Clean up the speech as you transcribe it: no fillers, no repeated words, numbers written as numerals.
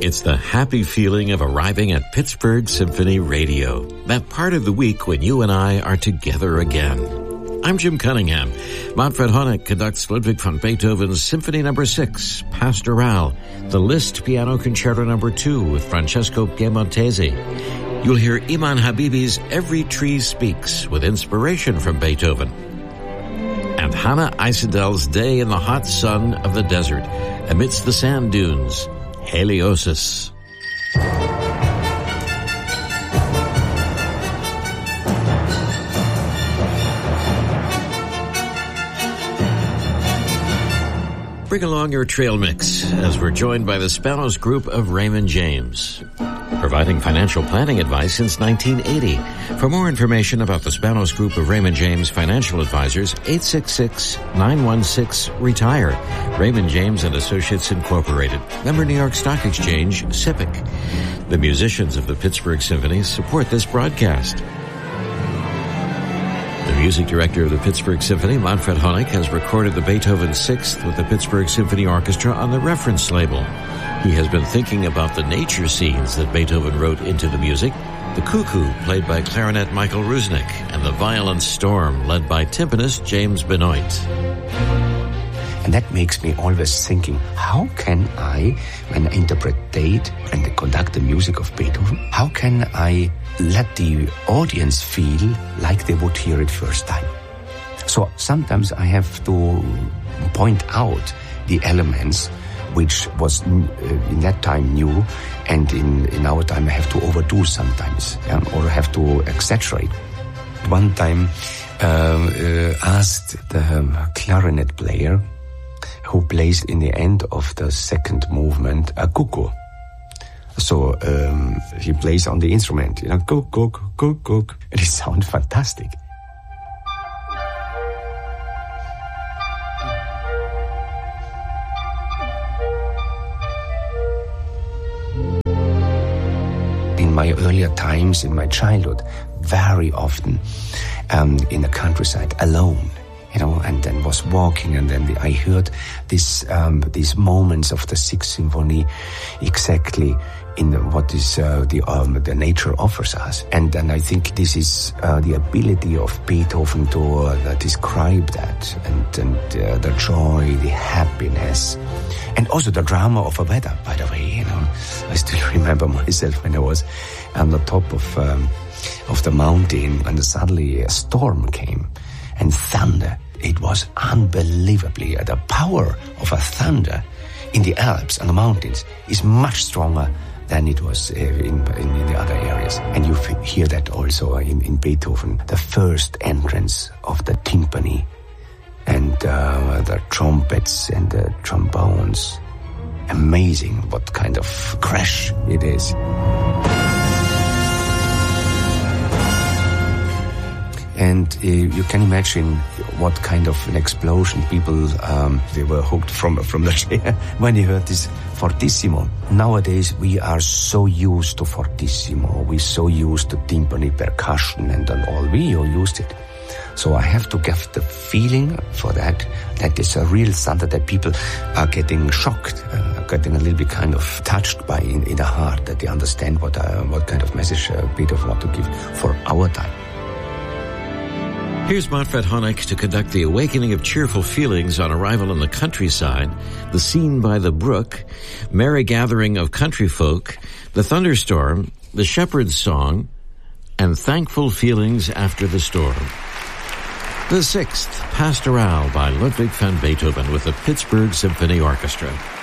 It's the happy feeling of arriving at Pittsburgh Symphony Radio. That part of the week when you and I are together again. I'm Jim Cunningham. Manfred Honeck conducts Ludwig van Beethoven's Symphony No. 6, Pastoral, the Liszt Piano Concerto No. 2 with Francesco Piemontesi. You'll hear Iman Habibi's Every Tree Speaks with inspiration from Beethoven. And Hannah Eisendel's Day in the Hot Sun of the Desert amidst the sand dunes, Heliosis. Bring along your trail mix as we're joined by the Spanos Group of Raymond James, providing financial planning advice since 1980. For more information about the Spanos Group of Raymond James Financial Advisors, 866-916-RETIRE. Raymond James and Associates Incorporated. Member New York Stock Exchange, SIPC. The musicians of the Pittsburgh Symphony support this broadcast. The music director of the Pittsburgh Symphony, Manfred Honeck, has recorded the Beethoven Sixth with the Pittsburgh Symphony Orchestra on the reference label. He has been thinking about the nature scenes that Beethoven wrote into the music, the cuckoo, played by clarinet Michael Rusnick, and the violent storm, led by timpanist James Benoit. And that makes me always thinking, how can I, when I interpret and conduct the music of Beethoven, how can I let the audience feel like they would hear it first time? So sometimes I have to point out the elements which was in that time new, and in our time I have to overdo sometimes, or have to exaggerate. One time asked the clarinet player, who plays in the end of the second movement a cuckoo. So he plays on the instrument, cook, cook, cook, cook, and it sounds fantastic. In my earlier times, in my childhood, very often in the countryside, alone, and then was walking, and then I heard these moments of the Sixth Symphony exactly in what is the nature offers us. And then I think this is the ability of Beethoven to describe that, and the joy, the happiness, and also the drama of a weather, by the way. I still remember myself when I was on the top of the mountain, and suddenly a storm came. And thunder, it was unbelievably, the power of a thunder in the Alps and the mountains is much stronger than it was in the other areas. And you hear that also in Beethoven, the first entrance of the timpani and the trumpets and the trombones. Amazing what kind of crash it is. And you can imagine what kind of an explosion people, they were hooked from the chair when they heard this fortissimo. Nowadays, we are so used to fortissimo. We're so used to timpani percussion and all. We all used it. So I have to give the feeling for that it's a real thunder, that people are getting shocked, getting a little bit kind of touched by in the heart, that they understand what kind of message Beethoven want to give for our time. Here's Manfred Honeck to conduct the awakening of cheerful feelings on arrival in the countryside, the scene by the brook, merry gathering of country folk, the thunderstorm, the shepherd's song, and thankful feelings after the storm. The Sixth, Pastoral by Ludwig van Beethoven with the Pittsburgh Symphony Orchestra.